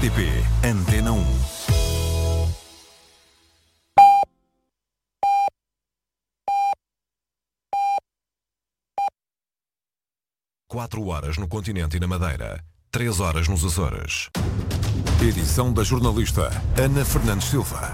RTP Antena 1. Quatro horas no continente e na Madeira, 3 horas nos Açores. Edição da jornalista Ana Fernandes Silva.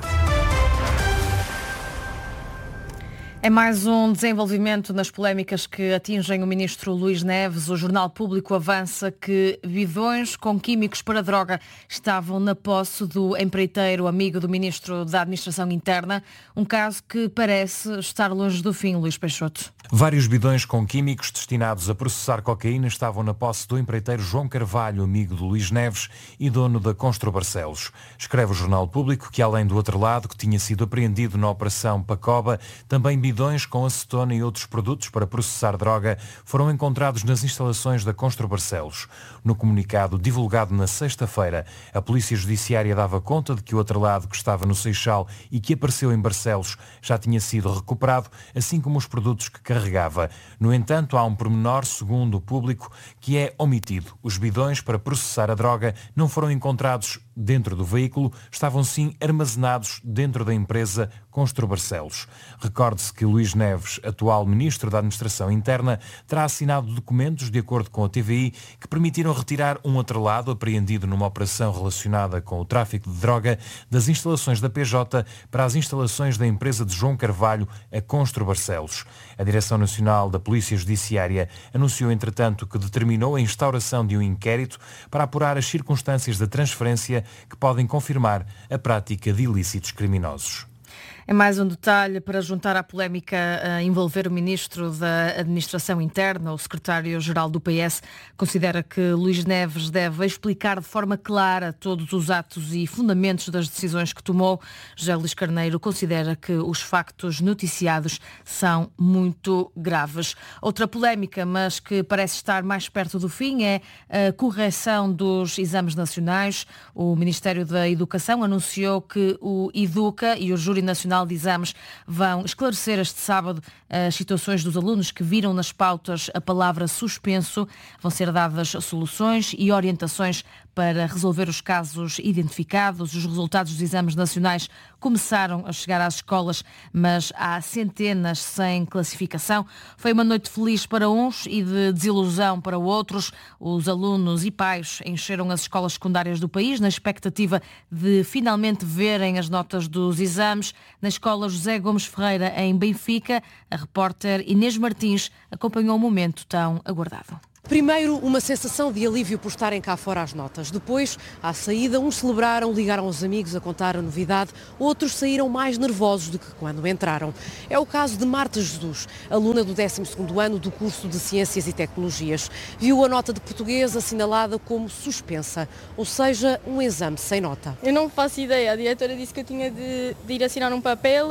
É mais um desenvolvimento nas polémicas que atingem o ministro Luís Neves. O Jornal Público avança que bidões com químicos para droga estavam na posse do empreiteiro amigo do ministro da Administração Interna, um caso que parece estar longe do fim, Luís Peixoto. Vários bidões com químicos destinados a processar cocaína estavam na posse do empreiteiro João Carvalho, amigo de Luís Neves e dono da Constru Barcelos. Escreve o Jornal Público que, além do outro lado, que tinha sido apreendido na Operação Pacoba, também bidões com acetona e outros produtos para processar droga foram encontrados nas instalações da Constru Barcelos. No comunicado divulgado na sexta-feira, a Polícia Judiciária dava conta de que o outro lado, que estava no Seixal e que apareceu em Barcelos, já tinha sido recuperado, assim como os produtos que carregava. No entanto, há um pormenor, segundo o Público, que é omitido. Os bidões para processar a droga não foram encontrados dentro do veículo, estavam sim armazenados dentro da empresa Constru Barcelos. Recorde-se que Luís Neves, atual Ministro da Administração Interna, terá assinado documentos, de acordo com a TVI, que permitiram retirar um atrelado apreendido numa operação relacionada com o tráfico de droga das instalações da PJ para as instalações da empresa de João Carvalho, a Constru Barcelos. A Direção Nacional da Polícia Judiciária anunciou, entretanto, que determinou a instauração de um inquérito para apurar as circunstâncias da transferência que podem confirmar a prática de ilícitos criminosos. É mais um detalhe para juntar à polémica a envolver o Ministro da Administração Interna. O Secretário-Geral do PS considera que Luís Neves deve explicar de forma clara todos os atos e fundamentos das decisões que tomou. José Luís Carneiro considera que os factos noticiados são muito graves. Outra polémica, mas que parece estar mais perto do fim, é a correção dos exames nacionais. O Ministério da Educação anunciou que o Educa e o Júri Nacional de Exames vão esclarecer este sábado as situações dos alunos que viram nas pautas a palavra suspenso. Vão ser dadas soluções e orientações para resolver os casos identificados. Os resultados dos exames nacionais começaram a chegar às escolas, mas há centenas sem classificação. Foi uma noite feliz para uns e de desilusão para outros. Os alunos e pais encheram as escolas secundárias do país na expectativa de finalmente verem as notas dos exames. Na escola José Gomes Ferreira, em Benfica, a repórter Inês Martins acompanhou o momento tão aguardado. Primeiro, uma sensação de alívio por estarem cá fora as notas. Depois, à saída, uns celebraram, ligaram aos amigos a contar a novidade, outros saíram mais nervosos do que quando entraram. É o caso de Marta Jesus, aluna do 12º ano do curso de Ciências e Tecnologias. Viu a nota de português assinalada como suspensa, ou seja, um exame sem nota. Eu não faço ideia, a diretora disse que eu tinha de ir assinar um papel,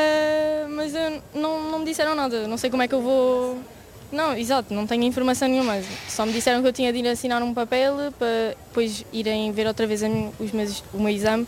mas não me disseram nada, não sei como é que eu vou... Não, exato, não tenho informação nenhuma. Só me disseram que eu tinha de ir assinar um papel para depois irem ver outra vez o meu exame,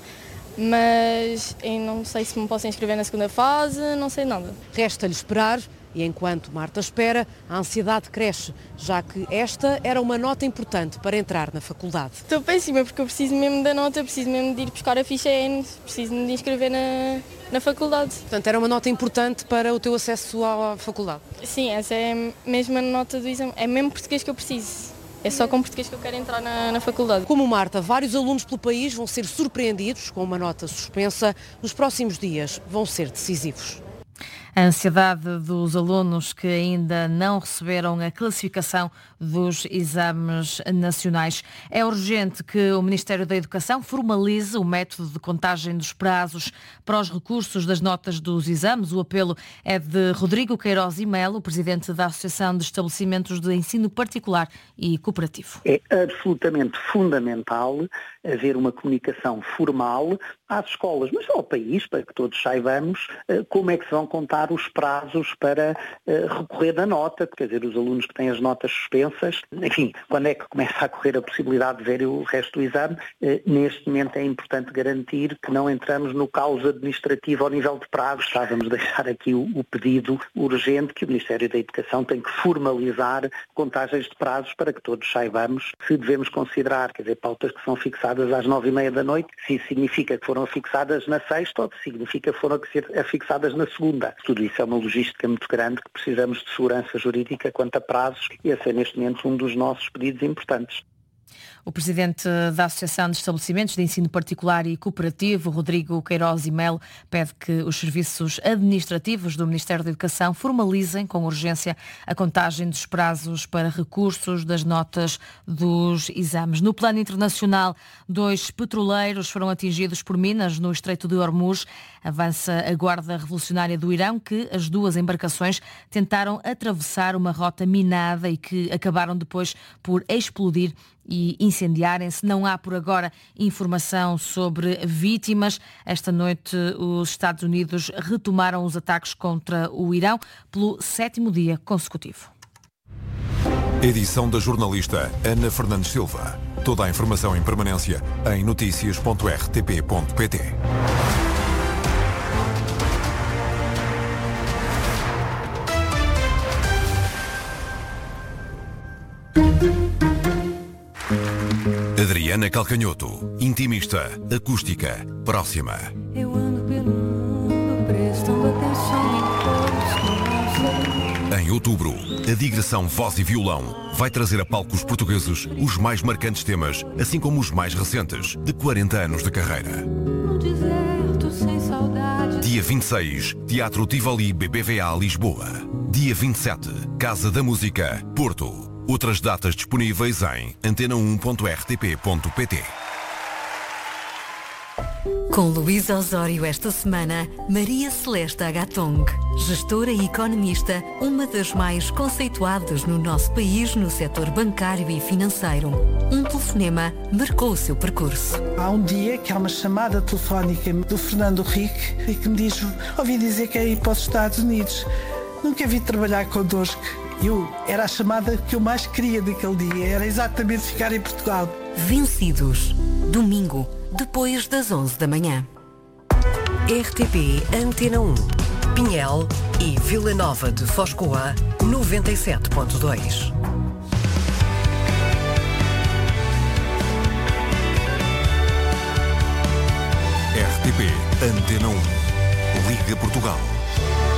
mas eu não sei se me posso inscrever na segunda fase, não sei nada. Resta-lhe esperar e enquanto Marta espera, a ansiedade cresce, já que esta era uma nota importante para entrar na faculdade. Estou péssima porque eu preciso mesmo da nota, preciso mesmo de ir buscar a ficha N, preciso de me inscrever na faculdade. Portanto, era uma nota importante para o teu acesso à faculdade? Sim, essa é mesmo a nota do exame, é mesmo português que eu preciso. É só com português que eu quero entrar na faculdade. Como Marta, vários alunos pelo país vão ser surpreendidos com uma nota suspensa. Nos próximos dias vão ser decisivos. A ansiedade dos alunos que ainda não receberam a classificação dos exames nacionais. É urgente que o Ministério da Educação formalize o método de contagem dos prazos para os recursos das notas dos exames. O apelo é de Rodrigo Queiroz e Melo, presidente da Associação de Estabelecimentos de Ensino Particular e Cooperativo. É absolutamente fundamental haver uma comunicação formal às escolas, mas ao país, para que todos saibamos como é que se vão contar alargar os prazos para recorrer da nota, quer dizer, os alunos que têm as notas suspensas, enfim, quando é que começa a correr a possibilidade de ver o resto do exame, neste momento é importante garantir que não entramos no caos administrativo ao nível de prazos. Estávamos a deixar aqui o pedido urgente que o Ministério da Educação tem que formalizar contagens de prazos para que todos saibamos se devemos considerar, quer dizer, pautas que são fixadas às 9h30 da noite, se isso significa que foram fixadas na sexta ou se significa que foram fixadas na segunda. Tudo isso é uma logística muito grande que precisamos de segurança jurídica quanto a prazos e esse é neste momento um dos nossos pedidos importantes. O presidente da Associação de Estabelecimentos de Ensino Particular e Cooperativo, Rodrigo Queiroz e Melo, pede que os serviços administrativos do Ministério da Educação formalizem com urgência a contagem dos prazos para recursos das notas dos exames. No plano internacional, 2 petroleiros foram atingidos por minas no Estreito de Hormuz. Avança a Guarda Revolucionária do Irão que as 2 embarcações tentaram atravessar uma rota minada e que acabaram depois por explodir e incendiarem-se. Não há por agora informação sobre vítimas. Esta noite os Estados Unidos retomaram os ataques contra o Irão pelo 7º dia consecutivo. Edição da jornalista Ana Fernandes Silva. Toda a informação em permanência em noticias.rtp.pt. Adriana Calcanhoto, intimista, acústica, próxima. Eu ando pelo mundo prestando atenção em todos. Em outubro, a digressão Voz e Violão vai trazer a palcos portugueses os mais marcantes temas, assim como os mais recentes, de 40 anos de carreira. No deserto sem saudade. Dia 26, Teatro Tivoli BBVA Lisboa. Dia 27, Casa da Música, Porto. Outras datas disponíveis em antena1.rtp.pt. Com Luís Osório esta semana, Maria Celeste Agatong, gestora e economista, uma das mais conceituadas no nosso país no setor bancário e financeiro. Um telefonema marcou o seu percurso. Há um dia que há uma chamada telefónica do Fernando Henrique e que me diz: ouvi dizer que é ir para os Estados Unidos. Nunca vi trabalhar connosco. Era a chamada que eu mais queria naquele dia, era exatamente ficar em Portugal. Vencidos. Domingo, depois das 11 da manhã. RTP Antena 1, Pinhel e Vila Nova de Foscoa, 97.2. RTP Antena 1. Liga Portugal.